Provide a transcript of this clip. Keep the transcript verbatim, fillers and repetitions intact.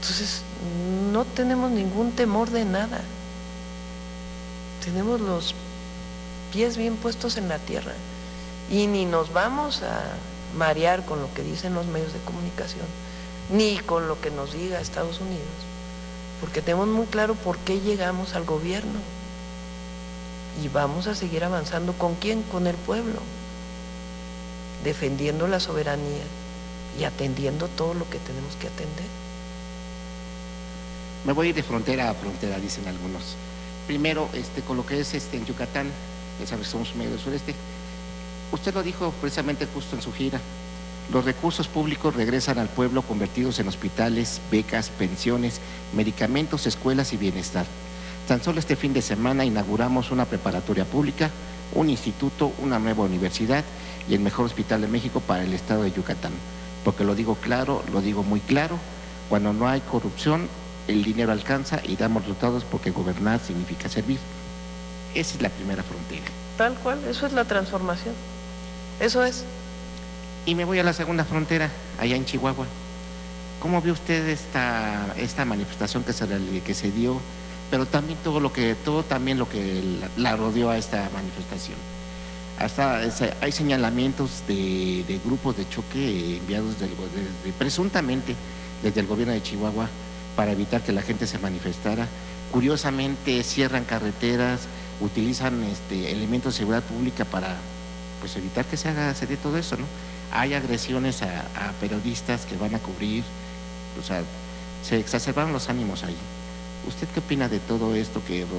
Entonces, no tenemos ningún temor de nada. Tenemos los pies bien puestos en la tierra y ni nos vamos a marear con lo que dicen los medios de comunicación, ni con lo que nos diga Estados Unidos, porque tenemos muy claro por qué llegamos al gobierno y vamos a seguir avanzando. ¿Con quién? Con el pueblo, defendiendo la soberanía y atendiendo todo lo que tenemos que atender. Me voy a ir de frontera a frontera, dicen algunos. Primero, este, con lo que es este, en Yucatán, ya sabes, somos medio del sureste. Usted lo dijo precisamente justo en su gira. Los recursos públicos regresan al pueblo convertidos en hospitales, becas, pensiones, medicamentos, escuelas y bienestar. Tan solo este fin de semana inauguramos una preparatoria pública, un instituto, una nueva universidad y el mejor hospital de México para el estado de Yucatán. Porque lo digo claro, lo digo muy claro, cuando no hay corrupción, el dinero alcanza y damos resultados, porque gobernar significa servir. Esa es la primera frontera. Tal cual, eso es la transformación. Eso es. Y me voy a la segunda frontera, allá en Chihuahua. ¿Cómo vio usted esta, esta manifestación que se, que se dio, pero también todo lo que, todo también lo que la, la rodeó a esta manifestación? Hasta hay señalamientos de, de grupos de choque enviados del, de, de, presuntamente desde el gobierno de Chihuahua para evitar que la gente se manifestara. Curiosamente cierran carreteras, utilizan este, elementos de seguridad pública para pues evitar que se haga se dé todo eso, ¿no? Hay agresiones a, a periodistas que van a cubrir, o sea, se exacerbaron los ánimos ahí. ¿Usted qué opina de todo esto que